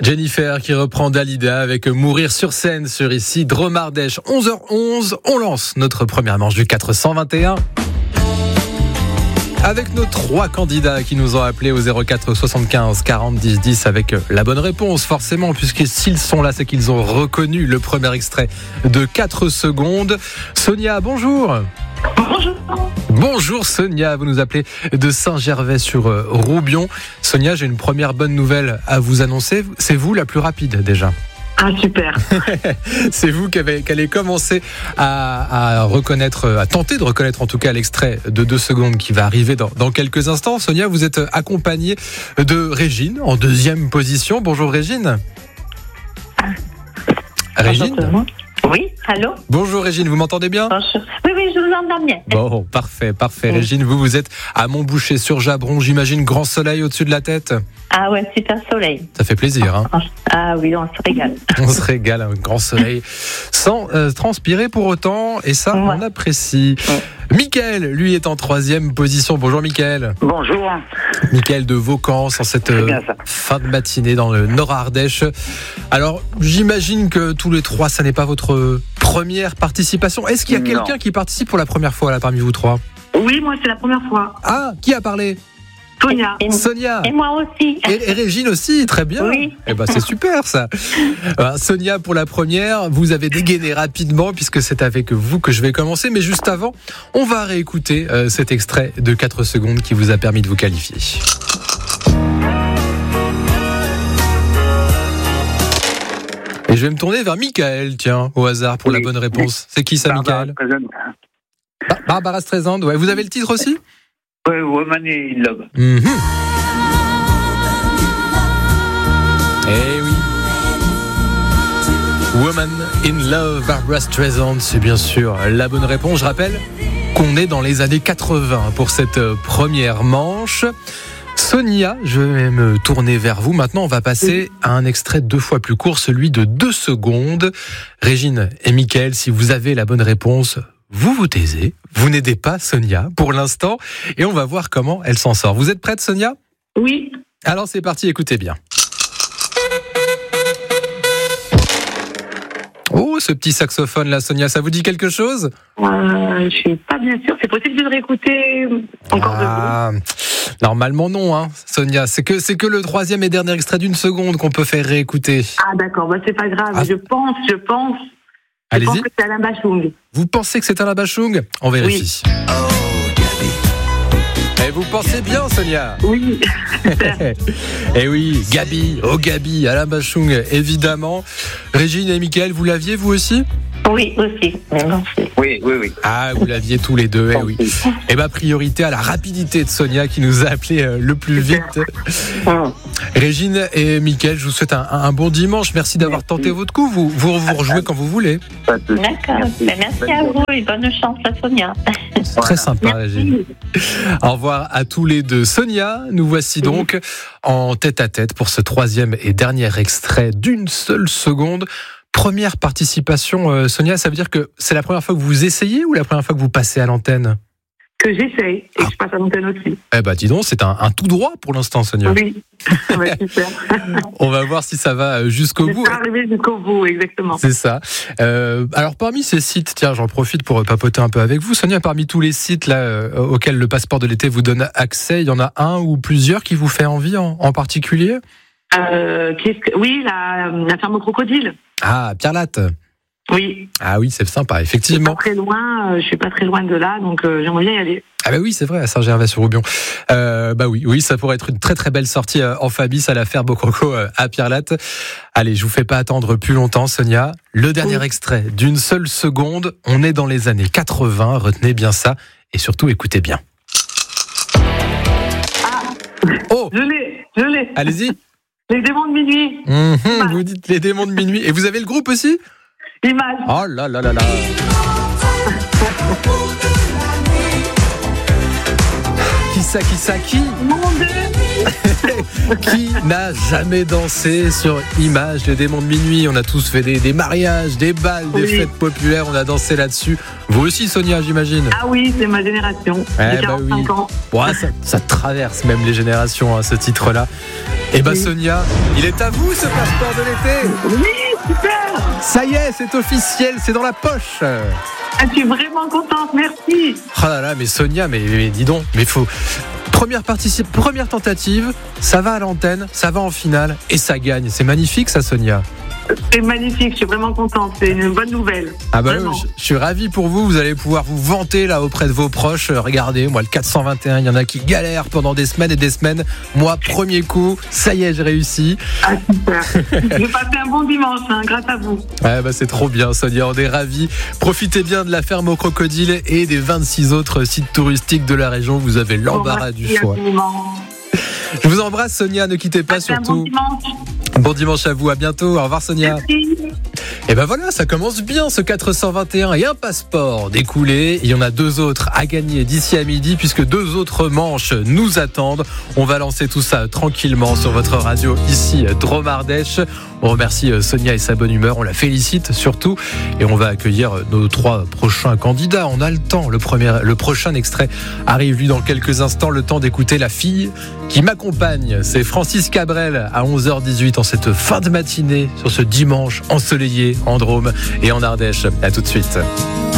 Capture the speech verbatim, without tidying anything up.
Jennifer qui reprend Dalida avec Mourir sur scène sur ici Dromardèche. onze heures onze, on lance notre première manche du quatre cent vingt et un. Avec nos trois candidats qui nous ont appelés au zéro quatre soixante-quinze quarante dix dix avec la bonne réponse, forcément, puisque s'ils sont là, c'est qu'ils ont reconnu le premier extrait de quatre secondes. Sonia, bonjour. Bonjour. Bonjour Sonia, vous nous appelez de Saint-Gervais-sur-Roubion. Sonia, j'ai une première bonne nouvelle à vous annoncer. C'est vous la plus rapide déjà. Ah, super. C'est vous qui, avez, qui allez commencer à, à reconnaître, à tenter de reconnaître en tout cas l'extrait de deux secondes qui va arriver dans, dans quelques instants. Sonia, vous êtes accompagnée de Régine en deuxième position. Bonjour Régine. Régine. Oui, allô. Bonjour Régine, vous m'entendez bien? Bonjour. Oui, oui, je vous entends bien. Bon, parfait, parfait. Oui. Régine, vous, vous êtes à Montboucher sur Jabron, j'imagine, grand soleil au-dessus de la tête. Ah ouais, super soleil. Ça fait plaisir, hein. Ah oui, on se régale. On se régale, un grand soleil, sans euh, transpirer pour autant, et ça, Ouais. on apprécie. Ouais. Mickaël, lui, est en troisième position. Bonjour Mickaël. Bonjour. Mickaël de Vaucans, en cette C'est euh, bien ça. fin de matinée dans le Nord-Ardèche. Alors, j'imagine que tous les trois, ça n'est pas votre première participation. Est-ce qu'il y a Non. quelqu'un qui participe pour la première fois là parmi vous trois? Oui, moi, c'est la première fois. Ah, qui a parlé? Sonia. Et, Sonia. et moi aussi. Et, et Régine aussi, très bien. Oui. Eh ben, c'est super ça. Euh, Sonia, pour la première, vous avez dégainé rapidement puisque c'est avec vous que je vais commencer. Mais juste avant, on va réécouter euh, cet extrait de quatre secondes qui vous a permis de vous qualifier. Et je vais me tourner vers Mickaël, tiens, au hasard pour Oui. la bonne réponse. C'est qui ça, Barbara Mickaël? Streisand. Bar- Barbara Streisand, ouais. Vous avez le titre aussi? Ouais, Woman in Love. Mhm. Eh oui. Woman in Love, Barbara Streisand, c'est bien sûr la bonne réponse. Je rappelle qu'on est dans les années quatre-vingts pour cette première manche. Sonia, je vais me tourner vers vous. Maintenant, on va passer à un extrait deux fois plus court, celui de deux secondes. Régine et Mickaël, si vous avez la bonne réponse, vous vous taisez. Vous n'aidez pas Sonia pour l'instant. Et on va voir comment elle s'en sort. Vous êtes prête, Sonia? Oui. Alors c'est parti, écoutez bien. Oh, ce petit saxophone là, Sonia, ça vous dit quelque chose? Euh, je suis pas bien sûre. C'est possible de le réécouter encore Ah, normalement non, hein, Sonia. C'est que, c'est que le troisième et dernier extrait d'une seconde qu'on peut faire réécouter. de vous. Ah d'accord, bah, c'est pas grave. Ah. Je pense, je pense. Je pense Allez-y. que c'est Alain Bachung. Vous pensez que c'est Alain Bachung? On vérifie. Et vous pensez bien, Sonia? Oui. Eh oui, Gabi, oh Gabi, Alain Bachung, évidemment. Régine et Mickaël, vous l'aviez vous aussi? Oui, aussi. Mais non, c'est- Oui, oui, oui. Ah, vous l'aviez tous les deux, eh oui. Eh bien, priorité à la rapidité de Sonia qui nous a appelé euh, le plus vite. Hum. Régine et Mickaël, je vous souhaite un, un bon dimanche. Merci d'avoir tenté votre coup. Vous vous, vous rejouez quand vous voulez. Pas de souci. D'accord. Merci. Ben, merci à vous et bonne chance à Sonia. C'est très sympa, Régine. Au revoir à tous les deux. Sonia, nous voici donc en tête à tête pour ce troisième et dernier extrait d'une seule seconde. Première participation, euh, Sonia, ça veut dire que c'est la première fois que vous essayez ou la première fois que vous passez à l'antenne? Que j'essaye et que je passe à l'antenne aussi. Eh ben, dis donc, c'est un, un tout droit pour l'instant, Sonia. Oui. Ça va être super. On va voir si ça va jusqu'au bout. J'espère arriver jusqu'au bout, exactement. C'est ça. Euh, alors parmi ces sites, tiens, j'en profite pour papoter un peu avec vous, Sonia. Parmi tous les sites là euh, auxquels le passeport de l'été vous donne accès, il y en a un ou plusieurs qui vous fait envie en, en particulier? Euh, qu'est-ce que... Oui, la, la ferme au crocodile. Ah, Pierre Latte. Oui. Ah oui, c'est sympa, Je suis effectivement. pas très loin. euh, Je suis pas très loin de là, donc euh, j'aimerais bien y aller. Ah bah oui, c'est vrai, à Saint-Gervais-sur-Roubion. Euh, bah oui, oui, ça pourrait être une très très belle sortie euh, en famille, à la ferme au croco euh, à Pierre Latte. Allez, je vous fais pas attendre plus longtemps, Sonia. Le dernier Oui. extrait d'une seule seconde. On est dans les années quatre-vingts. Retenez bien ça et surtout écoutez bien. Oh, Je l'ai, je l'ai. allez-y. Les démons de minuit. Mhm, vous dites les démons de minuit. Et vous avez le groupe aussi? Image. Oh là là là là. Qui ça, qui ça, qui Mon Dieu. Qui n'a jamais dansé sur Image, les démons de minuit? On a tous fait des, des mariages, des balles, des Oui. fêtes populaires, on a dansé là-dessus. Vous aussi, Sonia, j'imagine? Ah oui, c'est ma génération. Eh J'ai bah quarante-cinq oui. ans. Ouais, ça, ça traverse même les générations, hein, ce titre-là. Eh ben Sonia, il est à vous ce passeport de l'été. Oui, super. Ça y est, c'est officiel, c'est dans la poche. Ah, je suis vraiment contente, merci. Oh là là, mais Sonia, mais, mais dis donc, mais faut... Première, participe... Première tentative, ça va à l'antenne, ça va en finale et ça gagne. C'est magnifique ça, Sonia. C'est magnifique, je suis vraiment contente. C'est une bonne nouvelle. Ah bah Vraiment. je, je suis ravi pour vous. Vous allez pouvoir vous vanter là auprès de vos proches. Euh, regardez, moi le quatre cent vingt et un, il y en a qui galèrent pendant des semaines et des semaines. Moi, premier coup, ça y est, j'ai réussi. Ah, super. J'ai passé un bon dimanche, hein, grâce à vous. Ouais, bah c'est trop bien, Sonia. On est ravis. Profitez bien de la ferme aux crocodiles et des vingt-six autres sites touristiques de la région. Vous avez l'embarras Bon, du choix. Absolument. Je vous embrasse, Sonia. Ne quittez pas Passez un surtout. bon dimanche. Bon dimanche à vous. À bientôt. Au revoir, Sonia. Merci. Et ben voilà, ça commence bien ce quatre cent vingt et un et un passeport d'écoulé. Il y en a deux autres à gagner d'ici à midi puisque deux autres manches nous attendent. On va lancer tout ça tranquillement sur votre radio ici, Drôme Ardèche. On remercie Sonia et sa bonne humeur, on la félicite surtout et on va accueillir nos trois prochains candidats. On a le temps, le, premier, le prochain extrait arrive lui dans quelques instants, le temps d'écouter la fille qui m'accompagne. C'est Francis Cabrel à onze heures dix-huit en cette fin de matinée sur ce dimanche ensoleillé en Drôme et en Ardèche. À tout de suite.